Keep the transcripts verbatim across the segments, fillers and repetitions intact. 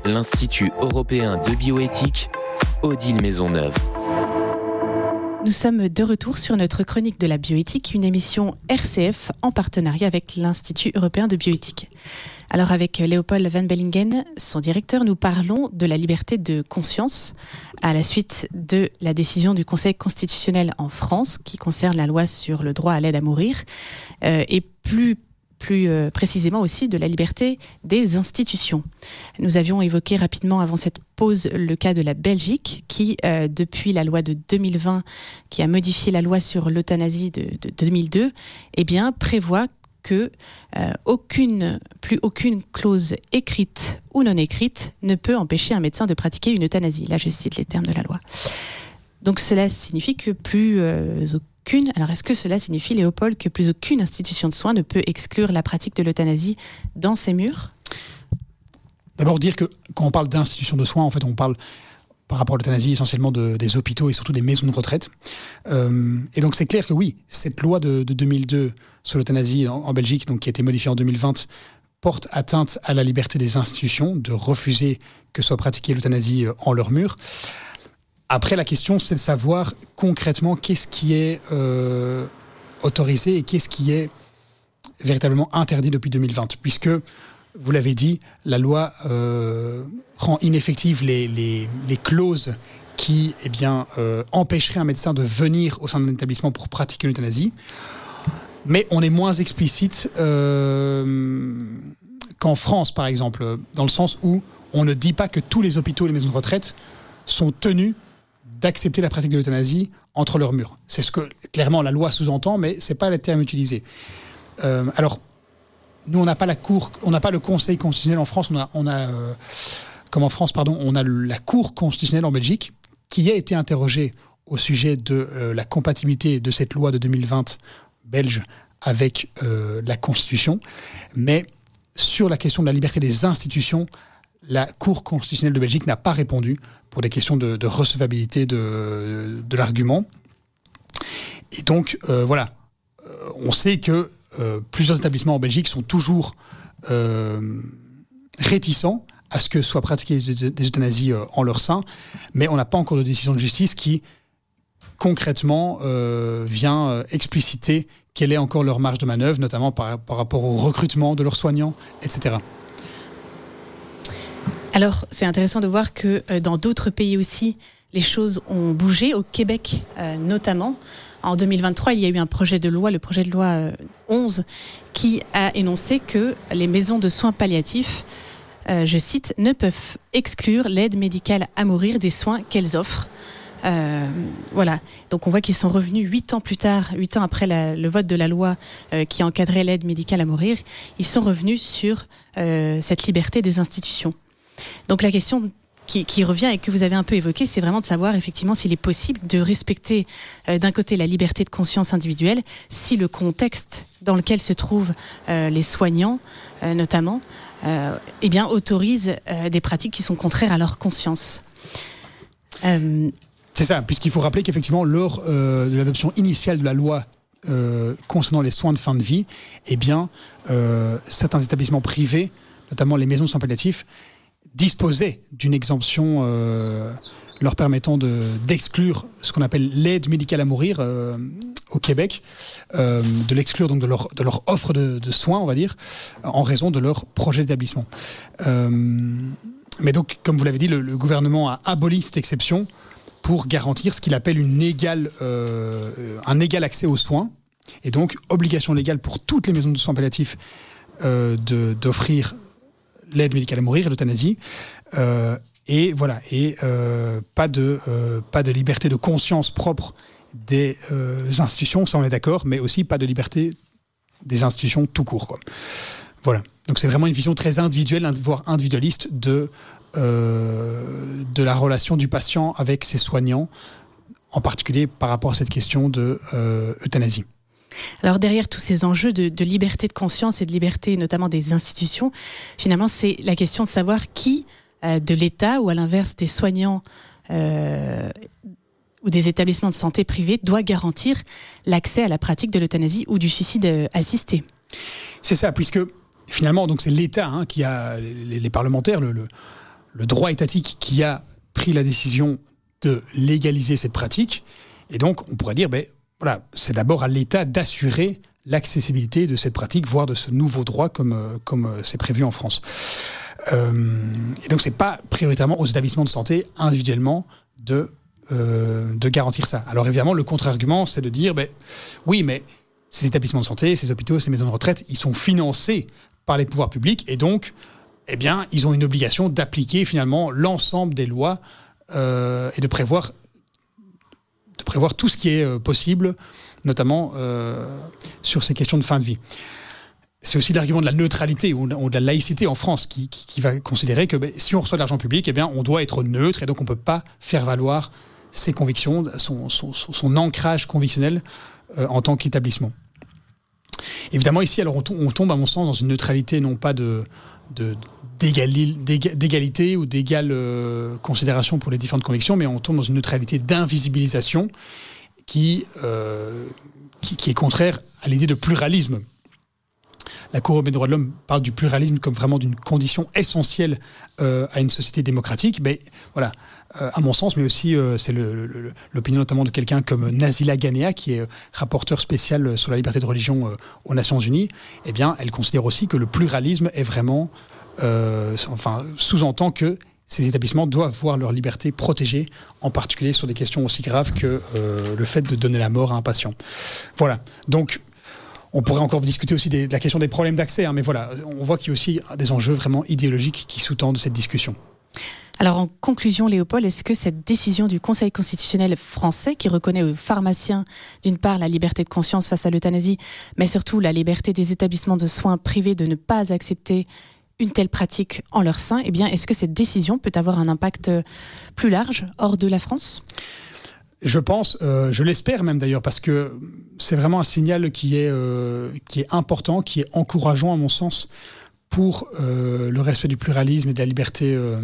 l'Institut européen de bioéthique, Odile Maisonneuve. Nous sommes de retour sur notre chronique de la bioéthique, une émission R C F en partenariat avec l'Institut européen de bioéthique. Alors avec Léopold Van Bellingen, son directeur, nous parlons de la liberté de conscience à la suite de la décision du Conseil constitutionnel en France qui concerne la loi sur le droit à l'aide à mourir euh, et plus plus euh, précisément aussi de la liberté des institutions. Nous avions évoqué rapidement avant cette pause le cas de la Belgique qui, euh, depuis la loi de deux mille vingt, qui a modifié la loi sur l'euthanasie de, de deux mille deux, eh bien, prévoit que euh, aucune, plus aucune clause écrite ou non écrite ne peut empêcher un médecin de pratiquer une euthanasie. Là, je cite les termes de la loi. Donc cela signifie que plus euh, aucune... Alors est-ce que cela signifie, Léopold, que plus aucune institution de soins ne peut exclure la pratique de l'euthanasie dans ses murs ? D'abord dire que quand on parle d'institutions de soins, en fait on parle par rapport à l'euthanasie essentiellement de, des hôpitaux et surtout des maisons de retraite. Euh, et donc c'est clair que oui, cette loi de, de deux mille deux sur l'euthanasie en, en Belgique, donc qui a été modifiée en deux mille vingt, porte atteinte à la liberté des institutions de refuser que soit pratiquée l'euthanasie en leurs murs. Après, la question, c'est de savoir concrètement qu'est-ce qui est euh, autorisé et qu'est-ce qui est véritablement interdit depuis deux mille vingt. Puisque, vous l'avez dit, la loi euh, rend ineffectives les, les, les clauses qui eh bien, euh, empêcheraient un médecin de venir au sein d'un établissement pour pratiquer l'euthanasie. Mais on est moins explicite euh, qu'en France, par exemple, dans le sens où on ne dit pas que tous les hôpitaux et les maisons de retraite sont tenus d'accepter la pratique de l'euthanasie entre leurs murs. C'est ce que clairement la loi sous-entend, mais c'est pas le terme utilisé. Euh, alors, nous on n'a pas la cour, on n'a pas le Conseil constitutionnel en France, on a, on a euh, comme en France, pardon, on a la Cour constitutionnelle en Belgique qui a été interrogée au sujet de euh, la compatibilité de cette loi de deux mille vingt belge avec euh, la Constitution, mais sur la question de la liberté des institutions, la Cour constitutionnelle de Belgique n'a pas répondu pour des questions de, de recevabilité de, de l'argument. Et donc, euh, voilà, euh, on sait que euh, plusieurs établissements en Belgique sont toujours euh, réticents à ce que soient pratiquées des, des euthanasies euh, en leur sein, mais on n'a pas encore de décision de justice qui, concrètement, euh, vient euh, expliciter quelle est encore leur marge de manœuvre, notamment par, par rapport au recrutement de leurs soignants, et cetera. Alors, c'est intéressant de voir que euh, dans d'autres pays aussi, les choses ont bougé. Au Québec, euh, notamment, en deux mille vingt-trois, il y a eu un projet de loi, le projet de loi euh, onze, qui a énoncé que les maisons de soins palliatifs, euh, je cite, ne peuvent exclure l'aide médicale à mourir des soins qu'elles offrent. Euh, voilà. Donc on voit qu'ils sont revenus huit ans plus tard, huit ans après la, le vote de la loi euh, qui encadrait l'aide médicale à mourir, ils sont revenus sur euh, cette liberté des institutions. Donc la question qui, qui revient et que vous avez un peu évoquée, c'est vraiment de savoir effectivement s'il est possible de respecter euh, d'un côté la liberté de conscience individuelle, si le contexte dans lequel se trouvent euh, les soignants euh, notamment, euh, eh bien autorise euh, des pratiques qui sont contraires à leur conscience. Euh, c'est ça, puisqu'il faut rappeler qu'effectivement lors euh, de l'adoption initiale de la loi euh, concernant les soins de fin de vie, eh bien euh, certains établissements privés, notamment les maisons de soins palliatifs, disposaient d'une exemption euh, leur permettant de, d'exclure ce qu'on appelle l'aide médicale à mourir euh, au Québec, euh, de l'exclure donc de leur, de leur offre de, de soins, on va dire, en raison de leur projet d'établissement. Euh, mais donc, comme vous l'avez dit, le, le gouvernement a aboli cette exception pour garantir ce qu'il appelle une égale, euh, un égal accès aux soins, et donc obligation légale pour toutes les maisons de soins palliatifs euh, de, d'offrir l'aide médicale à mourir, l'euthanasie, euh, et voilà, et euh, pas de euh, pas de liberté de conscience propre des euh, institutions, ça on est d'accord, mais aussi pas de liberté des institutions tout court, quoi. Voilà. Donc c'est vraiment une vision très individuelle, voire individualiste de euh, de la relation du patient avec ses soignants, en particulier par rapport à cette question de euh, euthanasie. Alors derrière tous ces enjeux de, de liberté de conscience et de liberté notamment des institutions, finalement c'est la question de savoir qui euh, de l'État ou à l'inverse des soignants euh, ou des établissements de santé privés doit garantir l'accès à la pratique de l'euthanasie ou du suicide assisté. C'est ça, puisque finalement donc c'est l'État hein, qui a les, les parlementaires, le, le, le droit étatique qui a pris la décision de légaliser cette pratique. Et donc, on pourrait dire, ben, voilà, c'est d'abord à l'État d'assurer l'accessibilité de cette pratique, voire de ce nouveau droit comme, comme c'est prévu en France. Euh, et donc, c'est pas prioritairement aux établissements de santé individuellement de, euh, de garantir ça. Alors évidemment, le contre-argument, c'est de dire, ben, oui, mais ces établissements de santé, ces hôpitaux, ces maisons de retraite, ils sont financés par les pouvoirs publics et donc, eh bien, ils ont une obligation d'appliquer finalement l'ensemble des lois euh, et de prévoir, de prévoir tout ce qui est euh, possible, notamment euh, sur ces questions de fin de vie. C'est aussi l'argument de la neutralité ou de la laïcité en France qui, qui, qui va considérer que ben, si on reçoit de l'argent public, eh bien, on doit être neutre et donc on ne peut pas faire valoir ses convictions, son, son, son, son ancrage convictionnel euh, en tant qu'établissement. Évidemment, ici, alors on, on tombe, à mon sens, dans une neutralité non pas de, de, d'égali, d'égalité ou d'égale euh, considération pour les différentes convictions, mais on tombe dans une neutralité d'invisibilisation qui, euh, qui, qui est contraire à l'idée de pluralisme. La Cour européenne des droits de l'homme parle du pluralisme comme vraiment d'une condition essentielle euh, à une société démocratique. Mais voilà, euh, à mon sens, mais aussi euh, c'est le, le, l'opinion notamment de quelqu'un comme Nazila Ghanéa, qui est rapporteur spécial sur la liberté de religion euh, aux Nations Unies. Eh bien, elle considère aussi que le pluralisme est vraiment, euh, enfin, sous-entend que ces établissements doivent voir leur liberté protégée, en particulier sur des questions aussi graves que euh, le fait de donner la mort à un patient. Voilà. Donc, on pourrait encore discuter aussi des, de la question des problèmes d'accès, hein, mais voilà, on voit qu'il y a aussi des enjeux vraiment idéologiques qui sous-tendent cette discussion. Alors en conclusion, Léopold, est-ce que cette décision du Conseil constitutionnel français, qui reconnaît aux pharmaciens d'une part la liberté de conscience face à l'euthanasie, mais surtout la liberté des établissements de soins privés de ne pas accepter une telle pratique en leur sein, eh bien, est-ce que cette décision peut avoir un impact plus large hors de la France ? Je pense, euh, je l'espère même d'ailleurs, parce que c'est vraiment un signal qui est, euh, qui est important, qui est encourageant à mon sens pour euh, le respect du pluralisme et de la liberté, euh,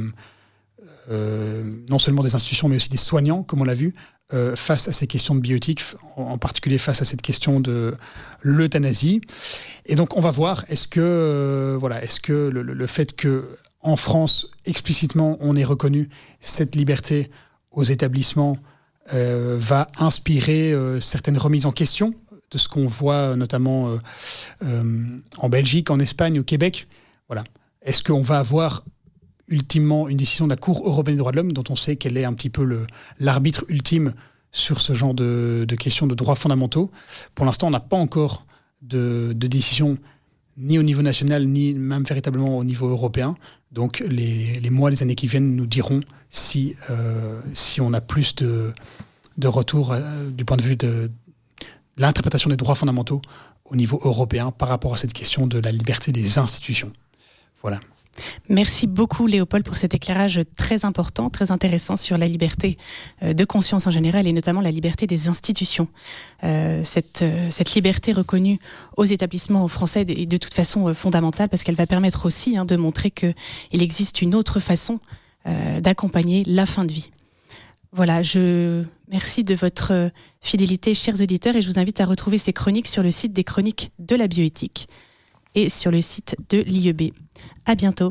euh, non seulement des institutions, mais aussi des soignants, comme on l'a vu, euh, face à ces questions de bioéthique, en particulier face à cette question de l'euthanasie. Et donc on va voir, est-ce que, euh, voilà, est-ce que le, le fait que en France, explicitement, on ait reconnu cette liberté aux établissements Euh, va inspirer euh, certaines remises en question de ce qu'on voit notamment euh, euh, en Belgique, en Espagne, au Québec. Voilà. Est-ce qu'on va avoir ultimement une décision de la Cour européenne des droits de l'homme, dont on sait qu'elle est un petit peu le, l'arbitre ultime sur ce genre de, de questions de droits fondamentaux? Pour l'instant, on n'a pas encore de, de décision ni au niveau national, ni même véritablement au niveau européen. Donc les, les mois, les années qui viennent nous diront si, euh, si on a plus de, de retour euh, du point de vue de, de l'interprétation des droits fondamentaux au niveau européen par rapport à cette question de la liberté des institutions. Voilà. Merci beaucoup Léopold pour cet éclairage très important, très intéressant sur la liberté de conscience en général et notamment la liberté des institutions. Euh, cette, cette liberté reconnue aux établissements français est de toute façon fondamentale parce qu'elle va permettre aussi hein, de montrer qu'il existe une autre façon euh, d'accompagner la fin de vie. Voilà, je merci de votre fidélité, chers auditeurs, et je vous invite à retrouver ces chroniques sur le site des chroniques de la bioéthique et sur le site de l'I E B. À bientôt.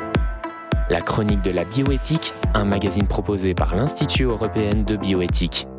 La chronique de la bioéthique, un magazine proposé par l'Institut européen de bioéthique.